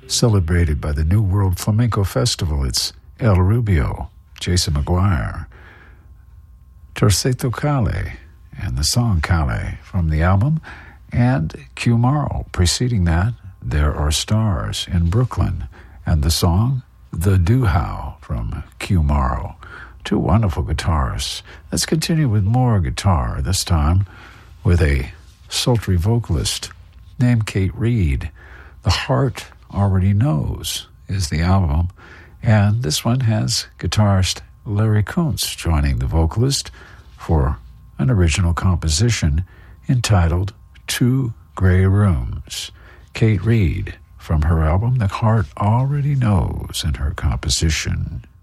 celebrated by the New World Flamenco Festival. It's El Rubio, Jason McGuire, Terceto Cale, and the song Cale from the album, and Q Morrow. Preceding that, There Are Stars in Brooklyn, and the song The Do-How from Q Morrow. Two wonderful guitarists. Let's continue with more guitar, this time with a sultry vocalist named Kate Reid. The Heart Already Knows is the album, and this one has guitarist Larry Kuntz joining the vocalist for an original composition entitled Two Gray Rooms. Kate Reid from her album The Heart Already Knows in her composition.